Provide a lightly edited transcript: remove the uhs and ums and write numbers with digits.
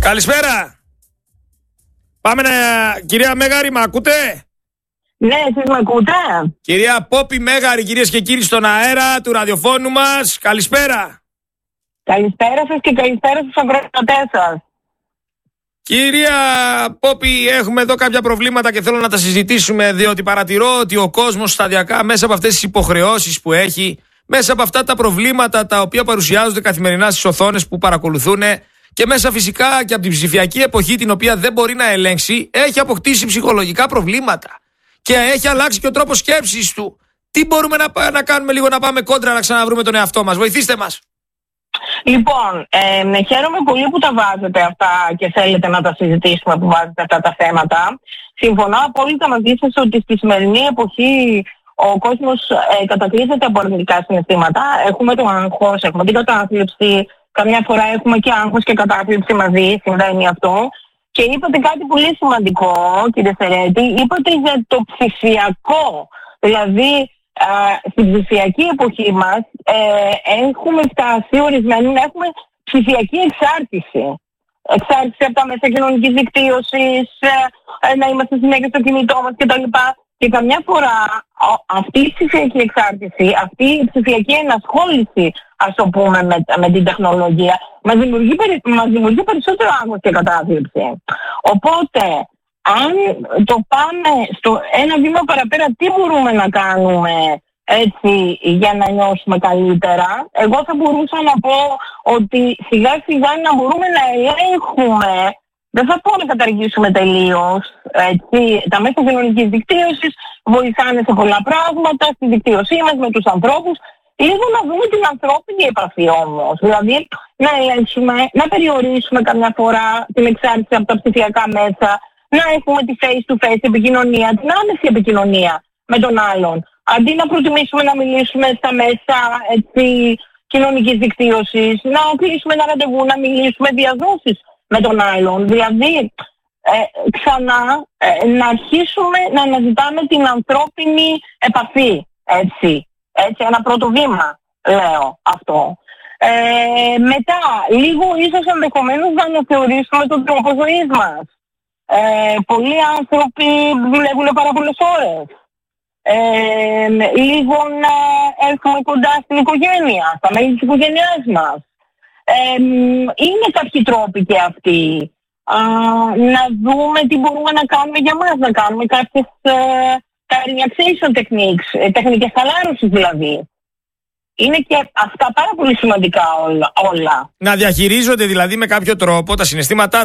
Καλησπέρα. Πάμε να... Κυρία Μέγαρη, μ' ακούτε? Ναι, εσείς με ακούτε? Κυρία Πόπη Μέγαρη, κυρίες και κύριοι στον αέρα του ραδιοφώνου μας. Καλησπέρα. Καλησπέρα σας και καλησπέρα στους ακροατές σας. Κυρία Πόπη, έχουμε εδώ κάποια προβλήματα και θέλω να τα συζητήσουμε, διότι παρατηρώ ότι ο κόσμος σταδιακά μέσα από αυτές τις υποχρεώσεις που έχει, μέσα από αυτά τα προβλήματα τα οποία παρουσιάζονται καθημερινά στις οθόνες που παρακολουθούν και μέσα φυσικά και από την ψηφιακή εποχή την οποία δεν μπορεί να ελέγξει, έχει αποκτήσει ψυχολογικά προβλήματα και έχει αλλάξει και ο τρόπος σκέψης του. Τι μπορούμε να κάνουμε λίγο να πάμε κόντρα να ξαναβρούμε τον εαυτό μας? Βοηθήστε μας. Λοιπόν, χαίρομαι πολύ που τα βάζετε αυτά και θέλετε να τα συζητήσουμε, που βάζετε αυτά τα θέματα. Συμφωνώ απόλυτα μαζί σας ότι στη σημερινή εποχή ο κόσμος κατακλείζεται από αρνητικά συναισθήματα. Έχουμε το άγχος, έχουμε την κατάθλιψη, καμιά φορά έχουμε και άγχος και κατάθλιψη μαζί, συμβαίνει αυτό. Και είπατε κάτι πολύ σημαντικό, κύριε Σερέτη, είπατε για το ψηφιακό. Δηλαδή, στην ψηφιακή εποχή μας έχουμε φτάσει ορισμένοι να έχουμε ψηφιακή εξάρτηση. Εξάρτηση από τα μέσα κοινωνικής δικτύωσης, να είμαστε συνέχεια στο κινητό μας κτλ. Και καμιά φορά αυτή η ψηφιακή εξάρτηση, αυτή η ψηφιακή ενασχόληση, ας το πούμε, με την τεχνολογία, μας δημιουργεί περισσότερο άγχος και κατάθλιψη. Οπότε, αν το πάμε στο ένα βήμα παραπέρα, τι μπορούμε να κάνουμε έτσι για να νιώσουμε καλύτερα? Εγώ θα μπορούσα να πω ότι σιγά σιγά να μπορούμε να ελέγχουμε, δεν θα πω να καταργήσουμε τελείως, έτσι. Τα μέσα κοινωνικής δικτύωσης βοηθάνε σε πολλά πράγματα, στη δικτύωσή μας με τους ανθρώπους. Λίγο να δούμε την ανθρώπινη επαφή όμως. Δηλαδή να ελέγξουμε, να περιορίσουμε καμιά φορά την εξάρτηση από τα ψηφιακά μέσα, να έχουμε τη face-to-face επικοινωνία, την άμεση επικοινωνία με τον άλλον. Αντί να προτιμήσουμε να μιλήσουμε στα μέσα κοινωνικής δικτύωσης, να κλείσουμε ένα ραντεβού, να μιλήσουμε διαδόσεις με τον άλλον. Δηλαδή, ξανά να αρχίσουμε να αναζητάμε την ανθρώπινη επαφή. Έτσι, ένα πρώτο βήμα, λέω αυτό. Μετά, λίγο ίσως ενδεχομένως να αναθεωρήσουμε τον τρόπο ζωής μας. Πολλοί άνθρωποι δουλεύουν πάρα πολλές ώρες. Λίγο να έρθουμε κοντά στην οικογένεια, στα μέλη της οικογένειάς μας. Είναι κάποιοι τρόποι και αυτοί. Να δούμε τι μπορούμε να κάνουμε για μας, να κάνουμε κάποιες relaxation techniques, τεχνικές χαλάρωσης δηλαδή. Είναι και αυτά πάρα πολύ σημαντικά όλα. Να διαχειρίζονται δηλαδή με κάποιο τρόπο τα συναισθήματά